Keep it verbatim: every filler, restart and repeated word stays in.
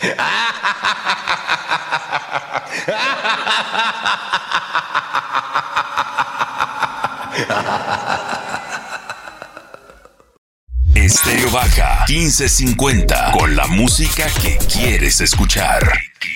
Estéreo Baja quince cincuenta, con la música que quieres escuchar.